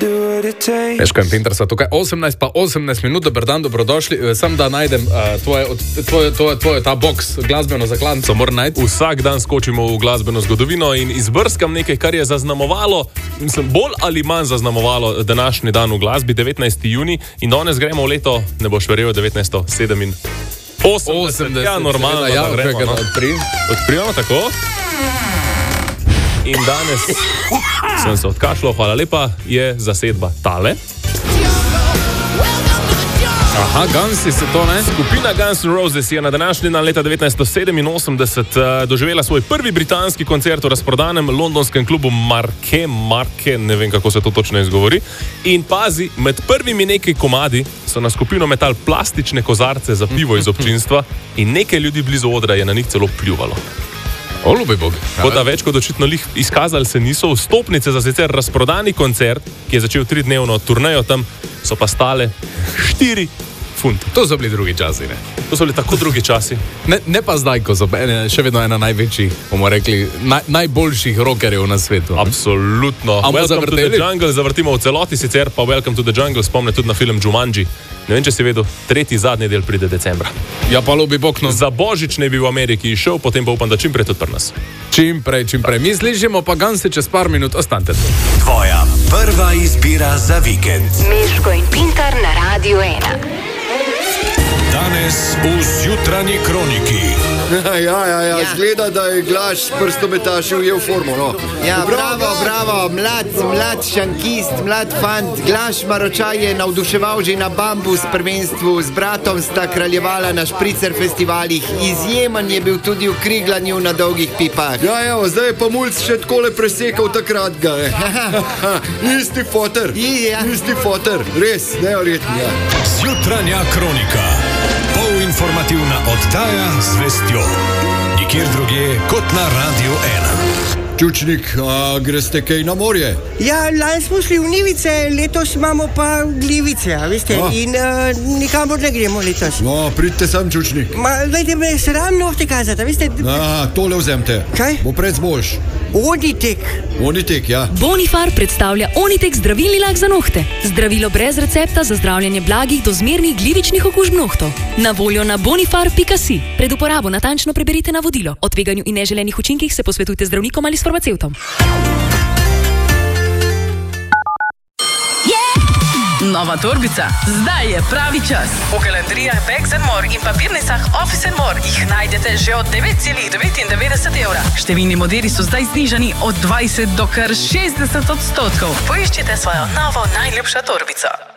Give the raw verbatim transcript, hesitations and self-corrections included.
Peško in Pinter so tukaj osemnajst pa osemnajst minut, dober dan, dobrodošli. Sem da najdem uh, tvoje, tvoje, tvoje, tvoje, ta boks, glasbeno zakladnico, moram najti. Vsak dan skočimo v glasbeno zgodovino in izbrskam nekaj, kar je zaznamovalo, mislim, bolj ali manj zaznamovalo današnji dan v glasbi, devetnajsti junij, in danes gremo v leto, ne boš verjel, devetnajststo sedeminosemdeset. Ja, normalno, ja, da gremo. No. Odpri. Odprijemo, tako. In danes sem se odkašljal, hvala lepa, je zasedba tale. Aha, Gunsi se to, ne? Skupina Guns N' Roses je na današnji dan leta devetnajststo sedeminosemdeset uh, doživela svoj prvi britanski koncert v razprodanem londonskem klubu Marke, Marke, ne vem, kako se to točno izgovori. In pazi, med prvimi nekaj komadi so na skupino metali plastične kozarce za pivo iz občinstva in nekaj ljudi blizu odra je na njih celo pljuvalo. O, ljubi Bog. Kot da več kot očitno lih izkazali se niso, vstopnice za sicer razprodani koncert, ki je začel tridnevno turnejo tam, so pa stale štiri funte. To so bili drugi časi, ne? To so bili tako drugi časi. Ne, ne pa zdaj, ko so ene, še vedno ena največjih, bomo rekli, naj, najboljših rockerjev na svetu. Absolutno. Amo Welcome zavrteli? to the Jungle zavrtimo v celoti, sicer pa Welcome to the Jungle spomne tudi na film Jumanji. Ne vem, če si vedel, tretji zadnji del pride decembra. Ja, pa ljubi Bog, no. Za Božič ne bi v Ameriki išel, potem pa upam, da čim prej tudi pri nas. Čim prej, čim prej. Mi slišimo pa Gunsi čez par minut, ostanite tu. Tvoja prva izbira za vikend. Meško in Pintar na Radiu ena. Danes v Zjutranji kroniki. Ja, ja, ja, ja. Zgleda, da je Glaš prstometaš ujel formo, no. Ja, bravo, bravo, mlad, mlad šankist, mlad fant. Glaš Maročaj je navduševal že na Bambus prvenstvu, z bratom sta kraljevala na špricer festivalih. Izjemen je bil tudi v kriglanju na dolgih pipah. Ja, ja, zdaj je pa mulc še takole presekal takrat ga, ne. Isti foter, Ja. isti foter, res, neverjetno, ja. Zjutranja kronika. Polinformativna oddaja z vestjo. Nikjer drugje kot na Radiu ena. Čučnik, a greste kaj na morje? Ja, lani smo šli v Nivice, letos imamo pa Glivice, a veste, A. in uh, nikamor ne gremo letos. No, pridite sem, Čučnik. Ma, dajte me sram nohte kazati, a veste, A, tole vzemte. Kaj? Bo pred zboljš. Oditek. Onitek, ja. Bonifar predstavlja Onitek zdravilni lak za nohte. Zdravilo brez recepta za zdravljenje blagih do zmernih glivičnih okužb nohtov. Na voljo na bonifar pika si. Pred uporabo natančno preberite navodilo. O tveganju in neželenih učinkih se posvetujte z zdravnikom ali s farmacevtom. Nova torbica. Zdaj je pravi čas. V kalendarijah Bags and More in papirnicah Office and More jih najdete že od devet celih devetindevetdeset evra. Številni modeli so zdaj znižani od dvajset do kar šestdeset odstotkov. Poiščite svojo novo najljubšo torbico.